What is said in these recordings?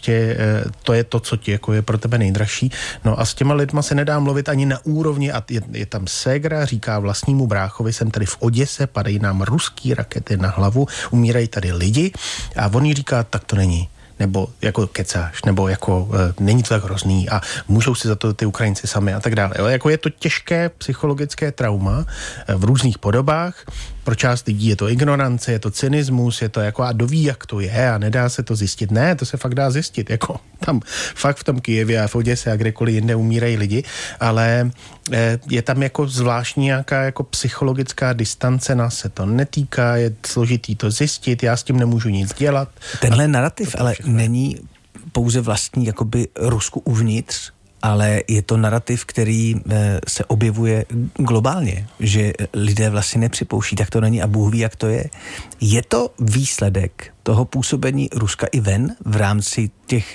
prostě to je to, co ti jako je pro tebe nejdražší. No a s těma lidma se nedá mluvit ani na úrovni a je tam ségra, říká vlastnímu bráchovi, jsem tady v Oděse, padají nám ruský rakety na hlavu, umírají tady lidi a on jí říká, tak to není. Nebo jako kecáš, nebo jako není to tak hrozný a můžou si za to ty Ukrajinci sami a tak dále. Jo? Jako je to těžké psychologické trauma v různých podobách. Pro část lidí je to ignorance, je to cynismus, je to jako a doví, jak to je a nedá se to zjistit. Ne, to se fakt dá zjistit. Jako tam fakt v tom Kyjevě a v Oděse a kdekoliv jinde umírají lidi, ale je tam jako zvláštní nějaká jako psychologická distance, nás se to netýká, je složitý to zjistit, já s tím nemůžu nic dělat. Tenhle narrativ ale není pouze vlastní jakoby Rusku uvnitř, ale je to narrativ, který se objevuje globálně, že lidé vlastně nepřipouští, tak to není a Bůh ví, jak to je. Je to výsledek toho působení Ruska i ven v rámci těch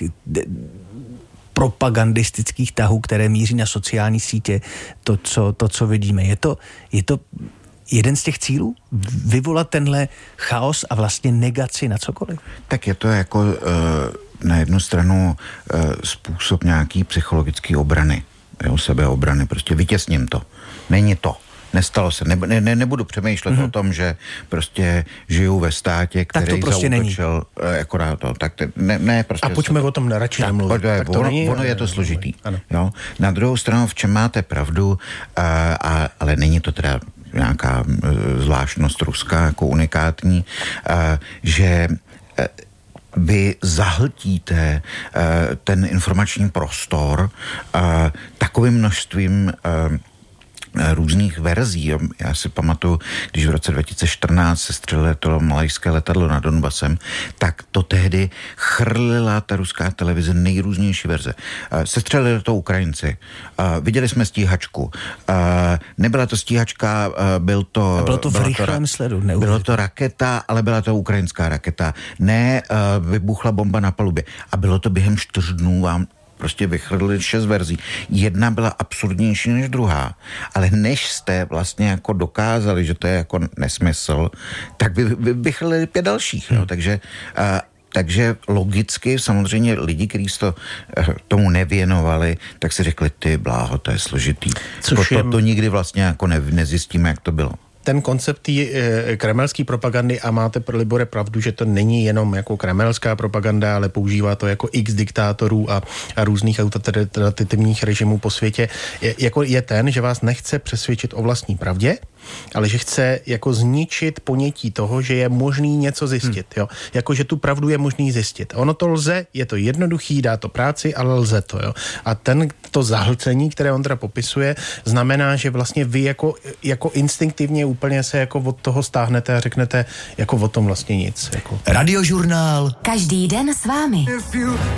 propagandistických tahů, které míří na sociální sítě, to, co vidíme. Je to jeden z těch cílů? Vyvolat tenhle chaos a vlastně negaci na cokoliv? Tak je to jako na jednu stranu způsob nějaký psychologický obrany, sebeobrany, prostě vytěsním to. Není to. Nestalo se. Nebudu přemýšlet o tom, že prostě žiju ve státě, který prostě zaútočil akorát to. Tak ne, prostě. A pojďme o tom radši nemluvit. Ono je to složitý. Jo? Na druhou stranu, v čem máte pravdu, ale není to teda nějaká zvláštnost Ruska jako unikátní, že vy zahltíte ten informační prostor takovým množstvím různých verzí. Já si pamatuju, když v roce 2014 se střelilo to malajské letadlo nad Donbasem, tak to tehdy chrlila ta ruská televize nejrůznější verze. Sestřelili to Ukrajinci. Viděli jsme stíhačku. Nebyla to stíhačka, bylo to v rychlém sledu. Bylo to raketa, ale byla to ukrajinská raketa. Ne, vybuchla bomba na palubě. A bylo to během 4 dnů vám prostě vychrlili 6 verzí. Jedna byla absurdnější než druhá, ale než jste vlastně jako dokázali, že to je jako nesmysl, tak vychrlili 5 dalších. Jo? Takže logicky samozřejmě lidi, kteří se tomu nevěnovali, tak si řekli, ty bláho, to je složitý. To nikdy vlastně jako nezjistíme, jak to bylo. Ten koncept té kremelské propagandy, a máte, Libore, pravdu, že to není jenom jako kremelská propaganda, ale používá to jako x diktátorů a různých autoritativních režimů po světě, je ten, že vás nechce přesvědčit o vlastní pravdě, ale že chce jako zničit ponětí toho, že je možný něco zjistit. Jo? Jako, že tu pravdu je možný zjistit. Ono to lze, je to jednoduchý, dá to práci, ale lze to. Jo? A to zahlcení, které on teda popisuje, znamená, že vlastně vy jako instinktivně úplně se jako od toho stáhnete a řeknete jako o tom vlastně nic. Jako. Radiožurnál. Každý den s vámi.